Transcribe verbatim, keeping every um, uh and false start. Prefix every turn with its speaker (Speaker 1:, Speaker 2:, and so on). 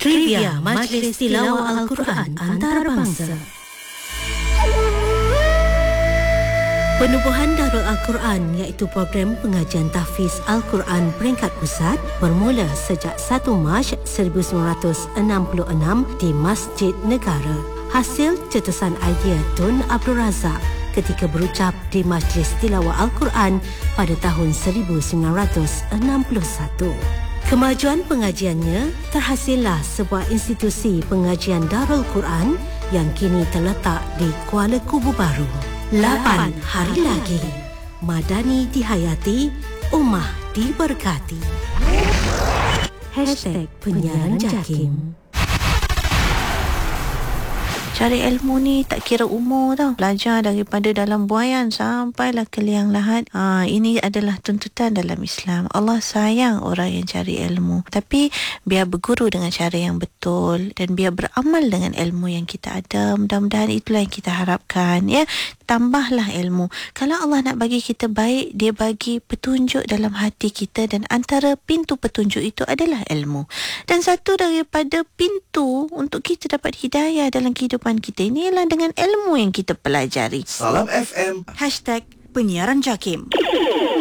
Speaker 1: Trivia Majlis Tilawah Al-Quran Antarabangsa. Penubuhan Darul Al-Quran iaitu program pengajian tahfiz Al-Quran peringkat pusat bermula sejak satu Mac seribu sembilan ratus enam puluh enam di Masjid Negara. Hasil cetusan idea Tun Abdul Razak ketika berucap di Majlis Tilawah Al-Quran pada tahun seribu sembilan ratus enam puluh satu. Kemajuan pengajiannya terhasillah sebuah institusi pengajian Darul Quran yang kini terletak di Kuala Kubu Baru. lapan hari lagi, Madani dihayati, Ummah diberkati. Hashtag Penyiaran Jakim.
Speaker 2: Cari ilmu ni tak kira umur tau. Belajar daripada dalam buayan sampailah ke liang lahat. Ha, ini adalah tuntutan dalam Islam. Allah sayang orang yang cari ilmu. Tapi biar berguru dengan cara yang betul dan biar beramal dengan ilmu yang kita ada. Mudah-mudahan itulah yang kita harapkan. Ya, tambahlah ilmu. Kalau Allah nak bagi kita baik, dia bagi petunjuk dalam hati kita dan antara pintu petunjuk itu adalah ilmu. Dan satu daripada pintu untuk kita dapat hidayah dalam kehidupan kita ini ialah dengan ilmu yang kita pelajari.
Speaker 3: Salam F M.
Speaker 2: Hashtag Penyiaran Jakim.